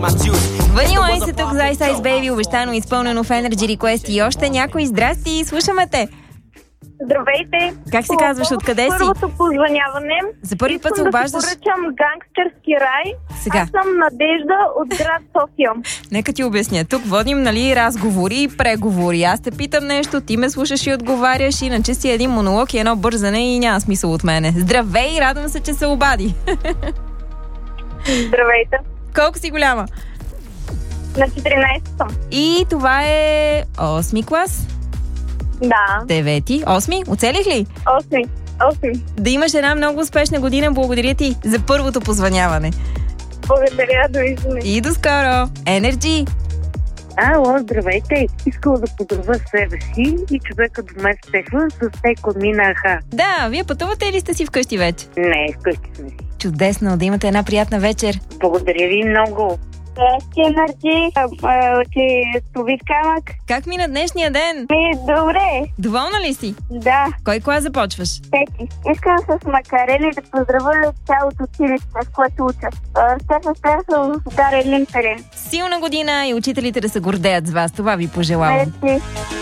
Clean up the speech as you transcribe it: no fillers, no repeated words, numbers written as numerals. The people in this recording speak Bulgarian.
Ванила Айс е тук за Ice Ice Baby, обещано изпълнено в Energy Request и още някой. Здрасти, слушаме те. Здравейте! Как се казваш, откъде си? Първото позвъняване. За първи път се обаждаш. Искам да поръчам Гангстърски рай. Сега. Аз съм Надежда от град София. Нека ти обясня. Тук водим, разговори и преговори. Аз те питам нещо, ти ме слушаш и отговаряш, иначе си един монолог и едно бързане и няма смисъл от мене. Здравей, радвам се, че се обади. Здравейте! Колко си голяма? На 14 съм. И това е 8 клас? Да. 9, 8? Оцелих ли? 8. Да имаш една много успешна година. Благодаря ти за първото позвъняване. Благодаря, довиждане. И до скоро. Energy! Ало, здравейте! Искала да поздравя себе си и човека до мен Стефан с теко Минаха. Да, вие пътувате или сте си вкъщи вече? Не, вкъщи сме си. Чудесно, да имате една приятна вечер. Благодаря ви много. Енерджи, от Стовит камък. Как мина днешния ден? Добре. Доволна ли си? Да. Кой клас започваш? Пети. Искам с Макарели да поздравя цялото училище, в което уча. Стефан в Дарен Лимперен. Силна година и учителите да се гордеят с вас. Това ви пожелавам. Мерси.